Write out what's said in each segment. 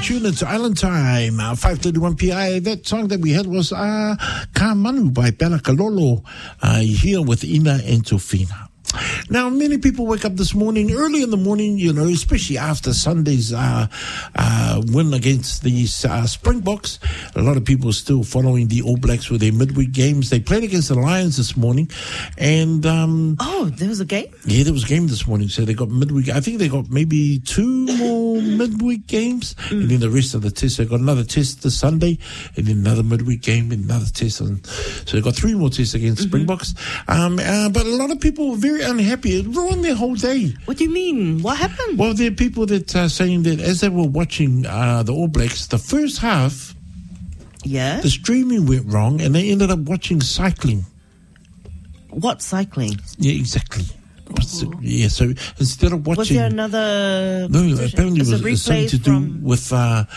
tune. It's Island Time, 5:31 p.m. That song that we had was Ka Manu by Bella Kalolo, here with Ina and Tofina. Now, many people wake up this morning, early in the morning, you know, especially after Sunday's win against the Springboks. A lot of people are still following the All Blacks with their midweek games. They played against the Lions this morning. And there was a game? Yeah, there was a game this morning. So they got midweek. I think they got maybe 2 more midweek games. And then the rest of the tests. They got another test this Sunday. And then another midweek game and another test. And so they got 3 more tests against Springboks. But a lot of people were very unhappy. It ruined their whole day. What do you mean? What happened? Well, there are people that are saying that as they were watching the All Blacks, the first half, the streaming went wrong and they ended up watching cycling. What cycling? Yeah, exactly. Yeah, so instead of watching... Was there another... No, apparently it was something to do with...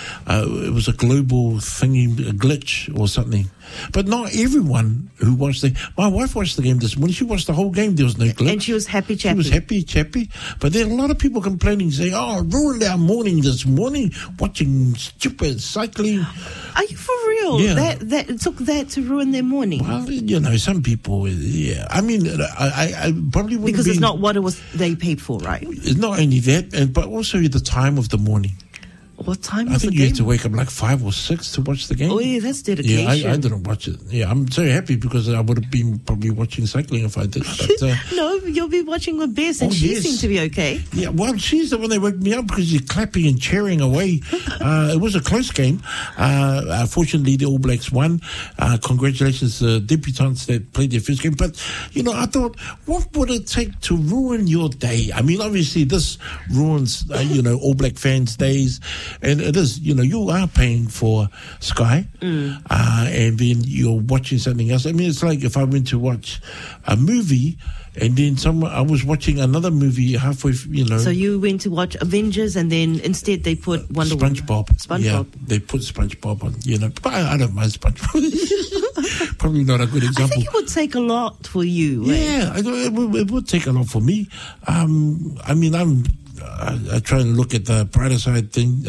it was a global thingy, a glitch or something. But not everyone who watched my wife watched the game this morning. She watched the whole game. There was no glitch. And she was happy chappy. She was happy chappy. But there are a lot of people complaining, saying, it ruined our morning this morning, watching stupid cycling. Are you for real? Yeah. That it took that to ruin their morning? Well, you know, some people, yeah. I mean, I probably wouldn't Because it's not what it was they paid for, right? It's not only that, but also the time of the morning. What time was the game? I think you had to wake up like 5 or 6 to watch the game. Oh, yeah, that's dedication. Yeah, I didn't watch it. Yeah, I'm so happy because I would have been probably watching cycling if I did. But, no, you'll be watching with Bess and she seemed to be okay. Yeah, well, she's the one that woke me up because she's clapping and cheering away. It was a close game. Fortunately, the All Blacks won. Congratulations to the debutants that played their first game. But, you know, I thought, what would it take to ruin your day? I mean, obviously, this ruins, All Black fans' days. And it is, you know, you are paying for Sky, and then you're watching something else. I mean, it's like if I went to watch a movie, and then I was watching another movie halfway, you know. So you went to watch Avengers, and then instead they put Wonder Woman. SpongeBob. Yeah, they put SpongeBob on, you know. But I don't mind SpongeBob. Probably not a good example. I think it would take a lot for you. Yeah, it would take a lot for me. I mean, I try and look at the brighter side things,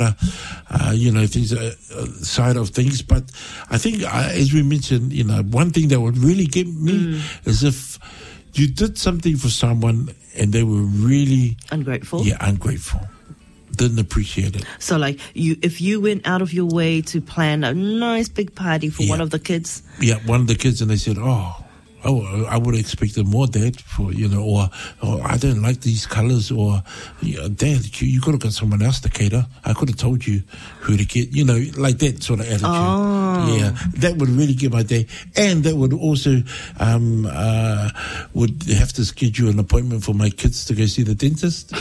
side of things. But I think, as we mentioned, you know, one thing that would really get me is if you did something for someone and they were really ungrateful. Yeah, ungrateful. Didn't appreciate it. So, like, if you went out of your way to plan a nice big party for one of the kids. Yeah, one of the kids, and they said, I would have expected more, Dad, or I don't like these colors, or Dad, you could have got someone else to cater. I could have told you who to get, you know, like that sort of attitude. Oh. Yeah, that would really get my day. And that would also would have to schedule an appointment for my kids to go see the dentist.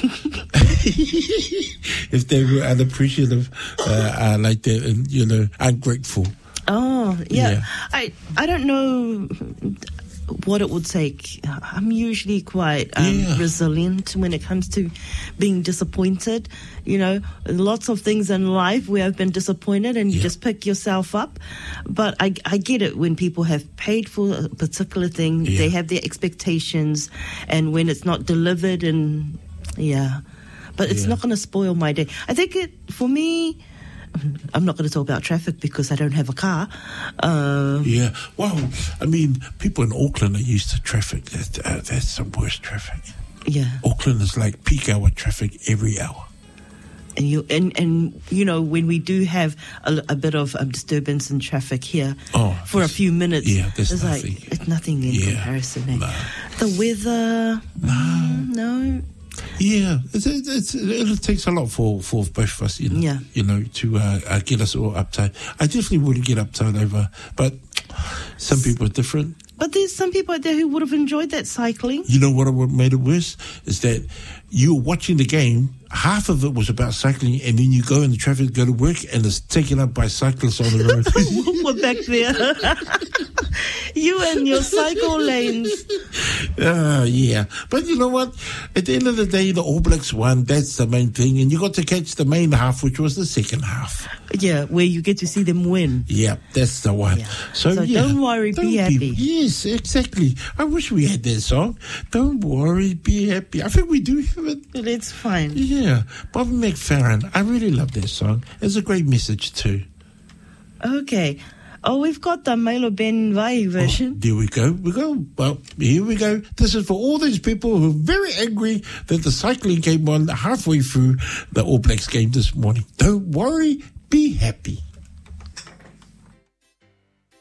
If they were unappreciative like that and, you know, ungrateful. Oh, yeah. I don't know what it would take. I'm usually quite resilient when it comes to being disappointed. You know, lots of things in life where I've been disappointed and you just pick yourself up. But I get it when people have paid for a particular thing, they have their expectations, and when it's not delivered, and but it's not going to spoil my day. I think for me, I'm not going to talk about traffic because I don't have a car. Well, I mean, people in Auckland are used to traffic. That's the worst traffic. Yeah. Auckland is like peak hour traffic every hour. And you know, when we do have a bit of disturbance in traffic here for a few minutes, that's it's nothing. like it's nothing in comparison. Eh? No. The weather, no. Yeah, it takes a lot for both of us, you know, to get us all uptight. I definitely wouldn't get uptight over, but some people are different. But there's some people out there who would have enjoyed that cycling. You know what made it worse? Is that you were watching the game, half of it was about cycling, and then you go in the traffic, go to work, and it's taken up by cyclists on the road. We're back there. You and your cycle lanes. Yeah. But you know what? At the end of the day, the All Blacks won. That's the main thing. And you got to catch the main half, which was the second half. Yeah, where you get to see them win. Yeah, that's the one. Yeah. So don't worry, be happy. Yes, exactly. I wish we had that song. Don't worry, be happy. I think we do have It's fine. Yeah. Bobby McFerrin, I really love that song. It's a great message too. Okay. Oh, we've got the Milo Ben Vai version. There we go. Well, here we go. This is for all those people who are very angry that the cycling came on halfway through the All Blacks game this morning. Don't worry, be happy.